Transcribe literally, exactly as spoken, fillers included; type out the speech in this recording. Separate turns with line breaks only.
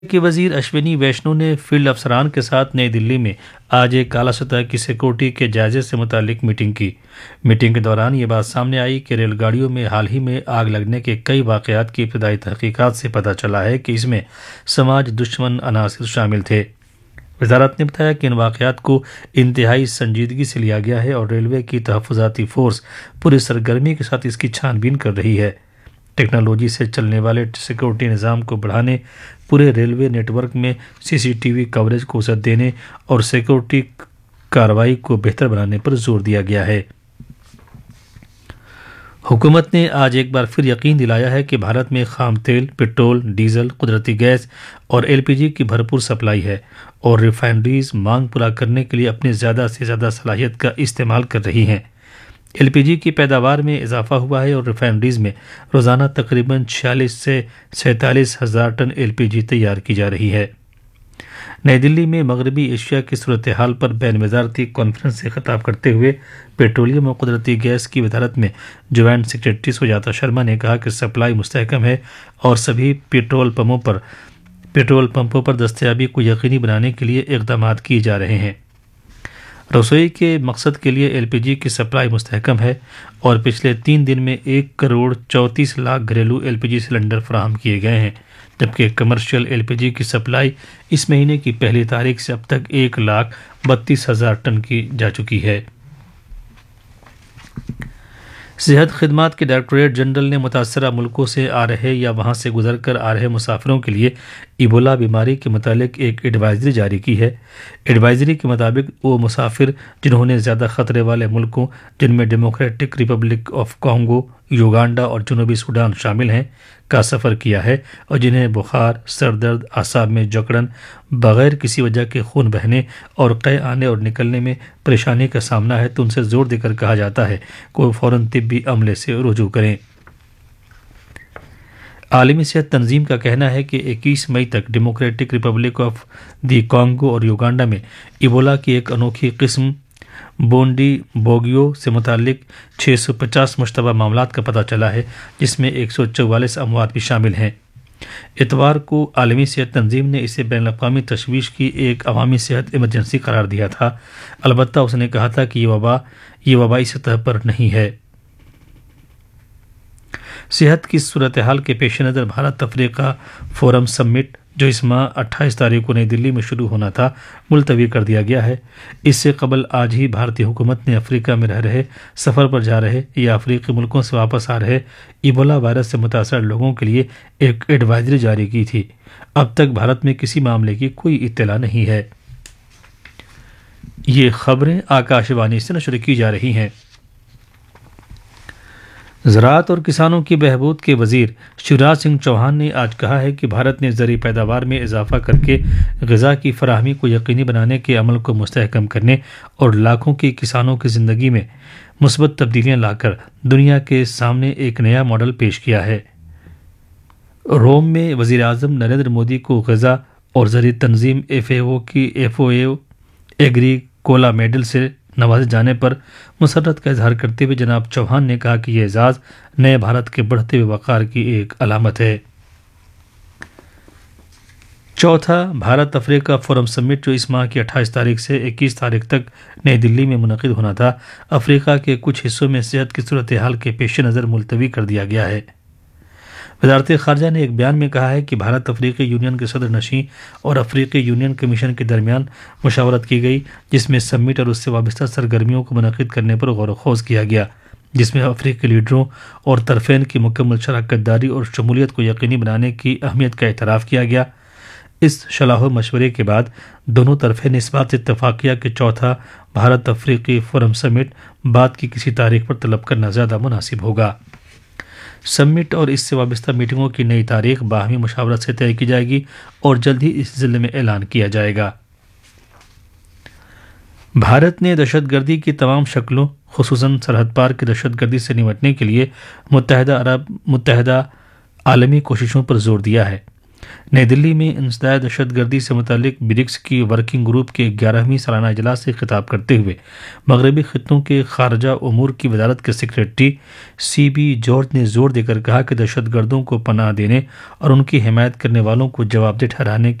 کے وزیر اشونی ویشنو نے فیلڈ افسران کے ساتھ نئی دلی میں آج ایک اعلیٰ سطح کی سیکورٹی کے جائزے سے متعلق میٹنگ کی۔ میٹنگ کے دوران یہ بات سامنے آئی کہ ریل گاڑیوں میں حال ہی میں آگ لگنے کے کئی واقعات کی ابتدائی تحقیقات سے پتہ چلا ہے کہ اس میں سماج دشمن عناصر شامل تھے۔ وزارت نے بتایا کہ ان واقعات کو انتہائی سنجیدگی سے لیا گیا ہے اور ریلوے کی تحفظاتی فورس پوری سرگرمی کے ساتھ اس کی چھان بین کر رہی ہے۔ ٹیکنالوجی سے چلنے والے سیکورٹی نظام کو بڑھانے، پورے ریلوے نیٹ ورک میں سی سی ٹی وی کوریج کو وسعت دینے اور سیکورٹی کارروائی کو بہتر بنانے پر زور دیا گیا ہے۔ حکومت نے آج ایک بار پھر یقین دلایا ہے کہ بھارت میں خام تیل، پٹرول، ڈیزل، قدرتی گیس اور ایل پی جی کی بھرپور سپلائی ہے اور ریفائنریز مانگ پورا کرنے کے لیے اپنی زیادہ سے زیادہ صلاحیت کا استعمال کر رہی ہیں۔ ایل پی جی کی پیداوار میں اضافہ ہوا ہے اور ریفائنریز میں روزانہ تقریباً چھیالیس سے سینتالیس ہزار ٹن ایل پی جی تیار کی جا رہی ہے۔ نئی دلی میں مغربی ایشیا کی صورتحال پر بین وزارتی کانفرنس سے خطاب کرتے ہوئے پیٹرولیم اور قدرتی گیس کی وزارت میں جوائنٹ سیکرٹری سجاتا شرما نے کہا کہ سپلائی مستحکم ہے اور سبھی پیٹرول پمپوں پر پیٹرول پمپوں پر دستیابی کو یقینی بنانے کے لیے اقدامات کیے جا رہے ہیں۔ رسوئی کے مقصد کے لیے ایل پی جی کی سپلائی مستحکم ہے اور پچھلے تین دن میں ایک کروڑ چونتیس لاکھ گھریلو ایل پی جی سلنڈر فراہم کیے گئے ہیں، جبکہ کمرشل ایل پی جی کی سپلائی اس مہینے کی پہلی تاریخ سے اب تک ایک لاکھ بتیس ہزار ٹن کی جا چکی ہے۔ صحت خدمات کے ڈائریکٹوریٹ جنرل نے متاثرہ ملکوں سے آ رہے یا وہاں سے گزر کر آ رہے مسافروں کے لیے ایبولا بیماری کے متعلق ایک ایڈوائزری جاری کی ہے۔ ایڈوائزری کے مطابق وہ مسافر جنہوں نے زیادہ خطرے والے ملکوں جن میں democratic republic of Congo, Uganda اور جنوبی سوڈان شامل ہیں کا سفر کیا ہے اور جنہیں بخار، سر درد، اعصاب میں جکڑن، بغیر کسی وجہ کے خون بہنے اور قے آنے اور نکلنے میں پریشانی کا سامنا ہے تو ان سے زور دے کر کہا جاتا ہے کہ وہ فوراً طبی عملے سے رجوع کریں۔ عالمی صحت تنظیم کا کہنا ہے کہ اکیس مئی تک democratic republic of the Congo اور یوگانڈا میں ایبولا کی ایک انوکھی قسم بونڈی بوگیو سے متعلق چھ سو پچاس مشتبہ معاملات کا پتہ چلا ہے، جس میں ایک سو چوالیس اموات بھی شامل ہیں۔ اتوار کو عالمی صحت تنظیم نے اسے بین الاقوامی تشویش کی ایک عوامی صحت ایمرجنسی قرار دیا تھا، البتہ اس نے کہا تھا کہ یہ وبا یہ وبائی سطح پر نہیں ہے۔ صحت کی صورتحال کے پیش نظر بھارت افریقہ فورم سمٹ جو اس ماہ اٹھائیس تاریخ کو نئی دلی میں شروع ہونا تھا ملتوی کر دیا گیا ہے۔ اس سے قبل آج ہی بھارتی حکومت نے افریقہ میں رہ رہے، سفر پر جا رہے یا افریقی ملکوں سے واپس آ رہے ایبولا وائرس سے متاثرہ لوگوں کے لیے ایک ایڈوائزری جاری کی تھی۔ اب تک بھارت میں کسی معاملے کی کوئی اطلاع نہیں ہے۔ یہ خبریں آکاش وانی سے نشر کی جا رہی ہیں۔ زراعت اور کسانوں کی بہبود کے وزیر شیوراج سنگھ چوہان نے آج کہا ہے کہ بھارت نے زرعی پیداوار میں اضافہ کر کے غذا کی فراہمی کو یقینی بنانے کے عمل کو مستحکم کرنے اور لاکھوں کے کسانوں کی زندگی میں مثبت تبدیلیاں لا کر دنیا کے سامنے ایک نیا ماڈل پیش کیا ہے۔ روم میں وزیر اعظم نریندر مودی کو غذا اور زرعی تنظیم ایف اے او کی ایف او اے ایگری کولا میڈل سے نوازے جانے پر مسرت کا اظہار کرتے ہوئے جناب چوہان نے کہا کہ یہ اعزاز نئے بھارت کے بڑھتے ہوئے وقار کی ایک علامت ہے۔ چوتھا بھارت افریقہ فورم سمٹ جو اس ماہ کی اٹھائیس تاریخ سے اکیس تاریخ تک نئی دلی میں منعقد ہونا تھا، افریقہ کے کچھ حصوں میں صحت کی صورتحال کے پیش نظر ملتوی کر دیا گیا ہے۔ وزارت خارجہ نے ایک بیان میں کہا ہے کہ بھارت افریقی یونین کے صدر نشین اور افریقی یونین کمیشن کے درمیان مشاورت کی گئی، جس میں سمٹ اور اس سے وابستہ سرگرمیوں کو منعقد کرنے پر غور و خوض کیا گیا، جس میں افریقی لیڈروں اور طرفین کی مکمل شراکت داری اور شمولیت کو یقینی بنانے کی اہمیت کا اعتراف کیا گیا۔ اس شلاح و مشورے کے بعد دونوں طرفین نے اس بات سے اتفاق کیا کہ چوتھا بھارت افریقی فورم سمٹ بعد کی کسی تاریخ پر طلب کرنا زیادہ مناسب ہوگا۔ سمٹ اور اس سے وابستہ میٹنگوں کی نئی تاریخ باہمی مشاورت سے طے کی جائے گی اور جلد ہی اس ضلع میں اعلان کیا جائے گا۔ بھارت نے دہشت گردی کی تمام شکلوں خصوصاً سرحد پار کی دہشت گردی سے نمٹنے کے لیے متحدہ عرب متحدہ عالمی کوششوں پر زور دیا ہے۔ نئی دلی میں انسداد دہشت گردی سے متعلق برکس کی ورکنگ گروپ کے گیارہویں سالانہ اجلاس سے خطاب کرتے ہوئے مغربی خطوں کے خارجہ امور کی وزارت کے سیکریٹری سی بی جارج نے زور دے کر کہا کہ دہشت گردوں کو پناہ دینے اور ان کی حمایت کرنے والوں کو جواب دہ ٹھہرانے